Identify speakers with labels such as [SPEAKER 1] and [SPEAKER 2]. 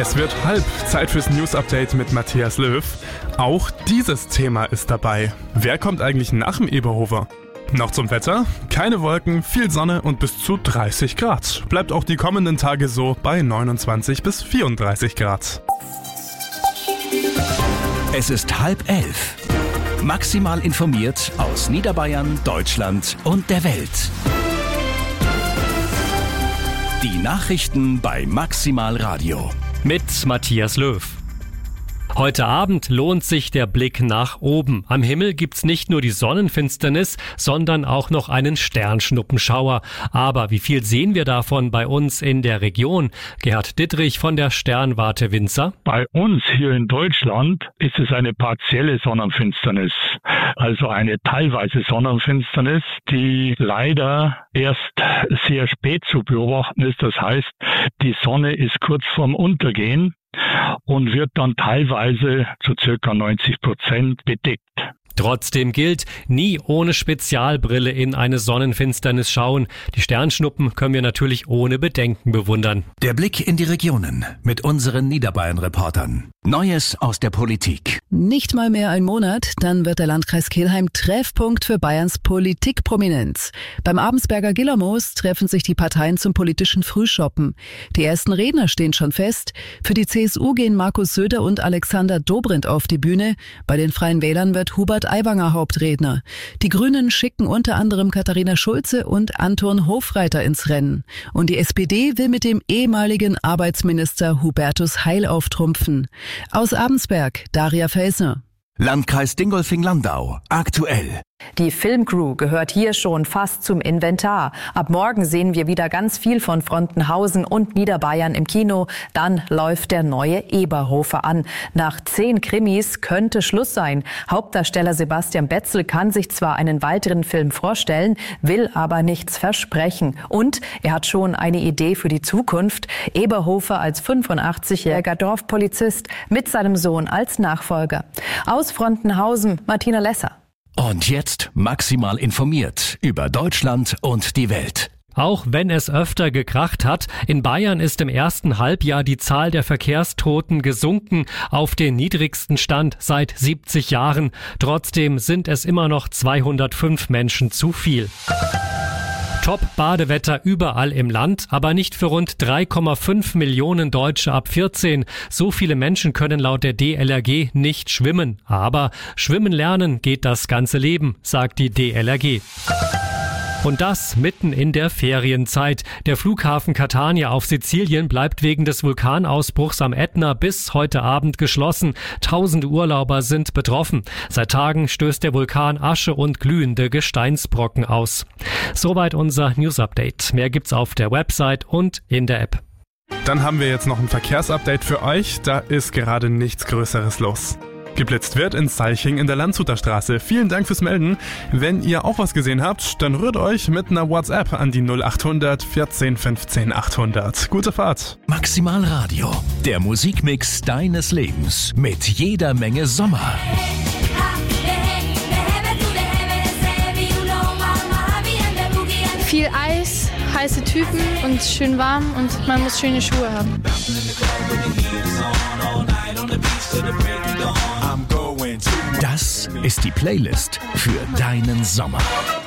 [SPEAKER 1] Es wird halb. Zeit fürs News-Update mit Matthias Löw. Auch dieses Thema ist dabei. Wer kommt eigentlich nach dem Eberhofer? Noch zum Wetter? Keine Wolken, viel Sonne und bis zu 30 Grad. Bleibt auch die kommenden Tage so bei 29 bis 34 Grad.
[SPEAKER 2] Es ist 10:30. Maximal informiert aus Niederbayern, Deutschland und der Welt. Die Nachrichten bei Maximal Radio.
[SPEAKER 3] Mit Matthias Löw. Heute Abend lohnt sich der Blick nach oben. Am Himmel gibt's nicht nur die Sonnenfinsternis, sondern auch noch einen Sternschnuppenschauer. Aber wie viel sehen wir davon bei uns in der Region? Gerhard Dittrich von der Sternwarte Winzer.
[SPEAKER 4] Bei uns hier in Deutschland ist es eine partielle Sonnenfinsternis, also eine teilweise Sonnenfinsternis, die leider erst sehr spät zu beobachten ist. Das heißt, die Sonne ist kurz vorm Untergehen und wird dann teilweise zu ca. 90% bedeckt.
[SPEAKER 3] Trotzdem gilt, nie ohne Spezialbrille in eine Sonnenfinsternis schauen. Die Sternschnuppen können wir natürlich ohne Bedenken bewundern.
[SPEAKER 2] Der Blick in die Regionen mit unseren Niederbayern-Reportern. Neues aus der Politik.
[SPEAKER 5] Nicht mal mehr ein Monat, dann wird der Landkreis Kelheim Treffpunkt für Bayerns Politikprominenz. Beim Abensberger Gillermoos treffen sich die Parteien zum politischen Frühshoppen. Die ersten Redner stehen schon fest. Für die CSU gehen Markus Söder und Alexander Dobrindt auf die Bühne. Bei den Freien Wählern wird Hubert Aiwanger Hauptredner. Die Grünen schicken unter anderem Katharina Schulze und Anton Hofreiter ins Rennen. Und die SPD will mit dem ehemaligen Arbeitsminister Hubertus Heil auftrumpfen. Aus Abensberg, Daria Felsner.
[SPEAKER 2] Landkreis Dingolfing-Landau. Aktuell.
[SPEAKER 6] Die Filmcrew gehört hier schon fast zum Inventar. Ab morgen sehen wir wieder ganz viel von Frontenhausen und Niederbayern im Kino. Dann läuft der neue Eberhofer an. Nach 10 Krimis könnte Schluss sein. Hauptdarsteller Sebastian Betzel kann sich zwar einen weiteren Film vorstellen, will aber nichts versprechen. Und er hat schon eine Idee für die Zukunft. Eberhofer als 85-jähriger Dorfpolizist mit seinem Sohn als Nachfolger. Aus Frontenhausen, Martina Lesser.
[SPEAKER 2] Und jetzt maximal informiert über Deutschland und die Welt.
[SPEAKER 3] Auch wenn es öfter gekracht hat, in Bayern ist im ersten Halbjahr die Zahl der Verkehrstoten gesunken auf den niedrigsten Stand seit 70 Jahren. Trotzdem sind es immer noch 205 Menschen zu viel. Top-Badewetter überall im Land, aber nicht für rund 3,5 Millionen Deutsche ab 14. So viele Menschen können laut der DLRG nicht schwimmen. Aber schwimmen lernen geht das ganze Leben, sagt die DLRG. Und das mitten in der Ferienzeit. Der Flughafen Catania auf Sizilien bleibt wegen des Vulkanausbruchs am Ätna bis heute Abend geschlossen. Tausende Urlauber sind betroffen. Seit Tagen stößt der Vulkan Asche und glühende Gesteinsbrocken aus. Soweit unser News-Update. Mehr gibt's auf der Website und in der App.
[SPEAKER 1] Dann haben wir jetzt noch ein Verkehrsupdate für euch. Da ist gerade nichts Größeres los. Geblitzt wird in Salching in der Landshuter Straße. Vielen Dank fürs Melden. Wenn ihr auch was gesehen habt, dann rührt euch mit einer WhatsApp an die 0800 14 15 800. Gute Fahrt.
[SPEAKER 2] Maximal Radio. Der Musikmix deines Lebens mit jeder Menge Sommer.
[SPEAKER 7] Viel Eis, heiße Typen und schön warm und man muss schöne Schuhe haben.
[SPEAKER 2] Das ist die Playlist für deinen Sommer.